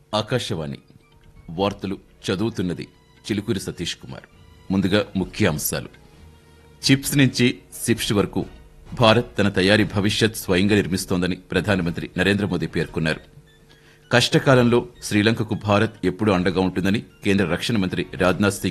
ఆకాశవాణి వార్తలు చదువుతున్నది చిలుకూరి సతీష్ కుమార్. ముందుగా ముఖ్యాంశాలు. చిప్స్ నుంచి సిప్స్ వరకు భారత్ తన తయారీ భవిష్యత్ స్వయంగా నిర్మిస్తోందని ప్రధానమంత్రి నరేంద్ర మోదీ పేర్కొన్నారు. కష్టకాలంలో శ్రీలంకకు భారత్ ఎప్పుడూ అండగా ఉంటుందని కేంద్ర రక్షణ మంత్రి రాజ్నాథ్ సింగ్